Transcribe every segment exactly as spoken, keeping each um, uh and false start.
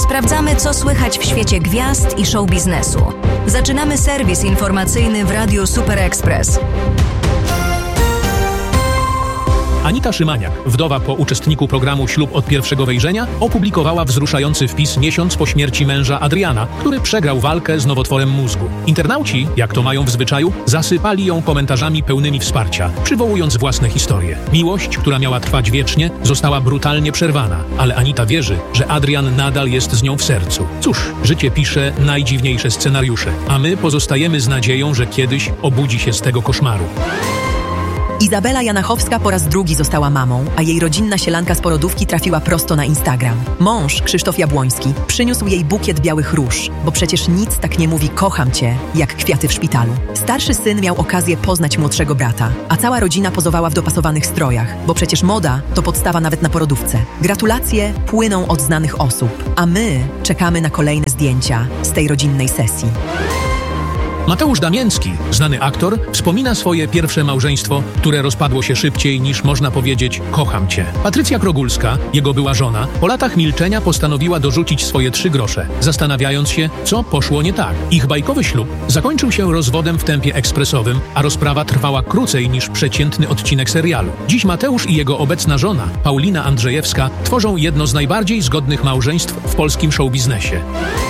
Sprawdzamy, co słychać w świecie gwiazd i show biznesu. Zaczynamy serwis informacyjny w Radiu Super Express. Anita Szymaniak, wdowa po uczestniku programu Ślub od pierwszego wejrzenia, opublikowała wzruszający wpis miesiąc po śmierci męża Adriana, który przegrał walkę z nowotworem mózgu. Internauci, jak to mają w zwyczaju, zasypali ją komentarzami pełnymi wsparcia, przywołując własne historie. Miłość, która miała trwać wiecznie, została brutalnie przerwana, ale Anita wierzy, że Adrian nadal jest z nią w sercu. Cóż, życie pisze najdziwniejsze scenariusze, a my pozostajemy z nadzieją, że kiedyś obudzi się z tego koszmaru. Izabela Janachowska po raz drugi została mamą, a jej rodzinna sielanka z porodówki trafiła prosto na Instagram. Mąż, Krzysztof Jabłoński, przyniósł jej bukiet białych róż, bo przecież nic tak nie mówi kocham cię, jak kwiaty w szpitalu. Starszy syn miał okazję poznać młodszego brata, a cała rodzina pozowała w dopasowanych strojach, bo przecież moda to podstawa nawet na porodówce. Gratulacje płyną od znanych osób, a my czekamy na kolejne zdjęcia z tej rodzinnej sesji. Mateusz Damięcki, znany aktor, wspomina swoje pierwsze małżeństwo, które rozpadło się szybciej niż można powiedzieć kocham cię. Patrycja Krogulska, jego była żona, po latach milczenia postanowiła dorzucić swoje trzy grosze, zastanawiając się, co poszło nie tak. Ich bajkowy ślub zakończył się rozwodem w tempie ekspresowym, a rozprawa trwała krócej niż przeciętny odcinek serialu. Dziś Mateusz i jego obecna żona, Paulina Andrzejewska, tworzą jedno z najbardziej zgodnych małżeństw w polskim showbiznesie.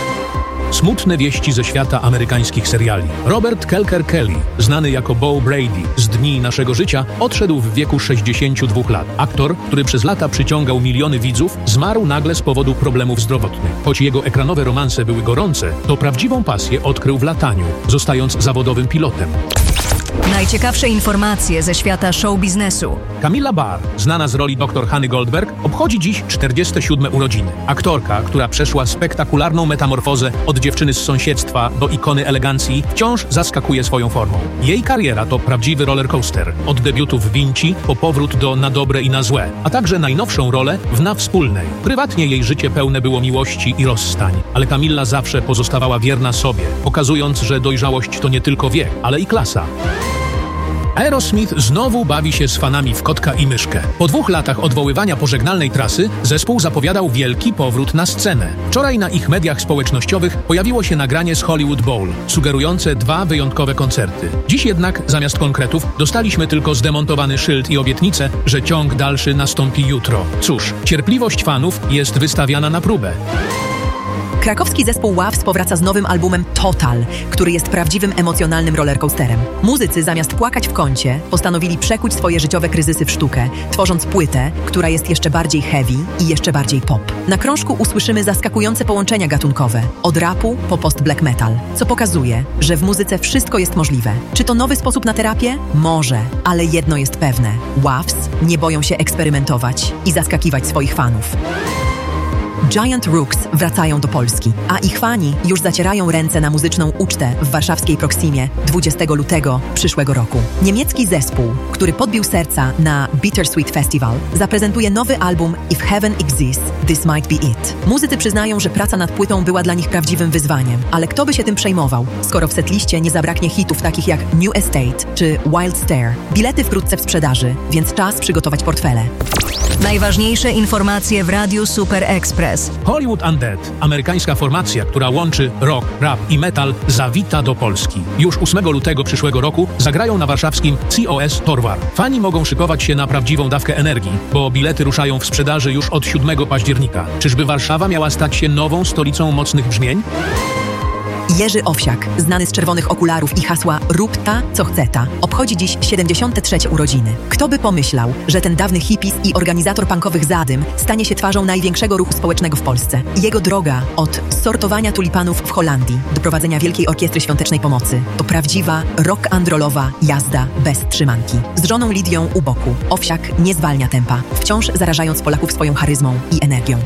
Smutne wieści ze świata amerykańskich seriali. Robert Kelker Kelly, znany jako Bo Brady z Dni naszego życia, odszedł w wieku sześćdziesięciu dwóch lat. Aktor, który przez lata przyciągał miliony widzów, zmarł nagle z powodu problemów zdrowotnych. Choć jego ekranowe romanse były gorące, to prawdziwą pasję odkrył w lataniu, zostając zawodowym pilotem. Najciekawsze informacje ze świata show biznesu. Camilla Barr, znana z roli dr Hany Goldberg, obchodzi dziś czterdzieste siódme urodziny. Aktorka, która przeszła spektakularną metamorfozę od dziewczyny z sąsiedztwa do ikony elegancji, wciąż zaskakuje swoją formą. Jej kariera to prawdziwy rollercoaster. Od debiutu w Vinci po powrót do Na dobre i na złe, a także najnowszą rolę w Na wspólnej. Prywatnie jej życie pełne było miłości i rozstań, ale Camilla zawsze pozostawała wierna sobie, pokazując, że dojrzałość to nie tylko wiek, ale i klasa. Aerosmith znowu bawi się z fanami w kotka i myszkę. Po dwóch latach odwoływania pożegnalnej trasy zespół zapowiadał wielki powrót na scenę. Wczoraj na ich mediach społecznościowych pojawiło się nagranie z Hollywood Bowl, sugerujące dwa wyjątkowe koncerty. Dziś jednak, zamiast konkretów, dostaliśmy tylko zdemontowany szyld i obietnicę, że ciąg dalszy nastąpi jutro. Cóż, cierpliwość fanów jest wystawiana na próbę. Krakowski zespół Ławs powraca z nowym albumem Total, który jest prawdziwym emocjonalnym rollercoasterem. Muzycy zamiast płakać w kącie, postanowili przekuć swoje życiowe kryzysy w sztukę, tworząc płytę, która jest jeszcze bardziej heavy i jeszcze bardziej pop. Na krążku usłyszymy zaskakujące połączenia gatunkowe, od rapu po post-black metal, co pokazuje, że w muzyce wszystko jest możliwe. Czy to nowy sposób na terapię? Może, ale jedno jest pewne. Ławs nie boją się eksperymentować i zaskakiwać swoich fanów. Giant Rooks wracają do Polski, a ich fani już zacierają ręce na muzyczną ucztę w warszawskiej Proximie dwudziestego lutego przyszłego roku. Niemiecki zespół, który podbił serca na Bittersweet Festival, zaprezentuje nowy album If Heaven Exists, This Might Be It. Muzycy przyznają, że praca nad płytą była dla nich prawdziwym wyzwaniem, ale kto by się tym przejmował, skoro w setliście nie zabraknie hitów takich jak New Estate czy Wild Stare. Bilety wkrótce w sprzedaży, więc czas przygotować portfele. Najważniejsze informacje w Radiu Super Express. Hollywood Undead, amerykańska formacja, która łączy rock, rap i metal, zawita do Polski. Już ósmego lutego przyszłego roku zagrają na warszawskim C O S Torwar. Fani mogą szykować się na prawdziwą dawkę energii, bo bilety ruszają w sprzedaży już od siódmego października. Czyżby Warszawa miała stać się nową stolicą mocnych brzmień? Jerzy Owsiak, znany z czerwonych okularów i hasła Rób ta, co chce ta, obchodzi dziś siedemdziesiąte trzecie urodziny. Kto by pomyślał, że ten dawny hipis i organizator punkowych zadym stanie się twarzą największego ruchu społecznego w Polsce. Jego droga od sortowania tulipanów w Holandii do prowadzenia Wielkiej Orkiestry Świątecznej Pomocy to prawdziwa rock-and-rollowa jazda bez trzymanki. Z żoną Lidią u boku Owsiak nie zwalnia tempa, wciąż zarażając Polaków swoją charyzmą i energią.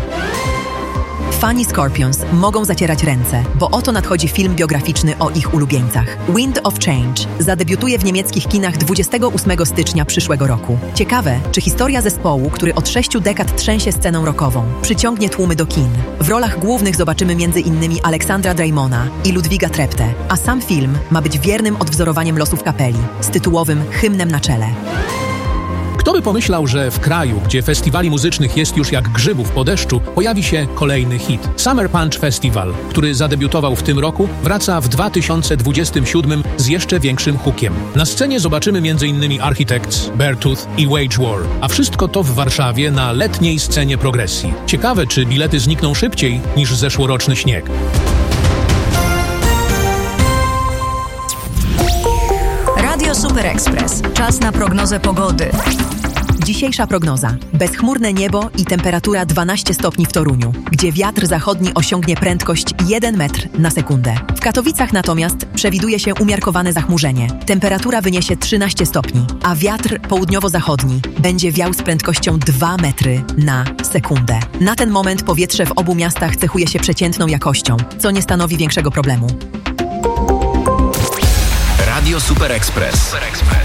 Fani Scorpions mogą zacierać ręce, bo oto nadchodzi film biograficzny o ich ulubieńcach. Wind of Change zadebiutuje w niemieckich kinach dwudziestego ósmego stycznia przyszłego roku. Ciekawe, czy historia zespołu, który od sześciu dekad trzęsie sceną rockową, przyciągnie tłumy do kin. W rolach głównych zobaczymy między innymi Aleksandra Drejmona i Ludwiga Treptę, a sam film ma być wiernym odwzorowaniem losów kapeli, z tytułowym hymnem na czele. Kto by pomyślał, że w kraju, gdzie festiwali muzycznych jest już jak grzybów po deszczu, pojawi się kolejny hit. Summer Punch Festival, który zadebiutował w tym roku, wraca w dwa tysiące dwudziestym siódmym z jeszcze większym hookiem. Na scenie zobaczymy między innymi Architects, Beartooth i Wage War, a wszystko to w Warszawie na letniej scenie progresji. Ciekawe, czy bilety znikną szybciej niż zeszłoroczny śnieg. Radio Super Express. Czas na prognozę pogody. Dzisiejsza prognoza. Bezchmurne niebo i temperatura dwanaście stopni w Toruniu, gdzie wiatr zachodni osiągnie prędkość jeden metr na sekundę. W Katowicach natomiast przewiduje się umiarkowane zachmurzenie. Temperatura wyniesie trzynaście stopni, a wiatr południowo-zachodni będzie wiał z prędkością dwa metry na sekundę. Na ten moment powietrze w obu miastach cechuje się przeciętną jakością, co nie stanowi większego problemu. Radio Super Express.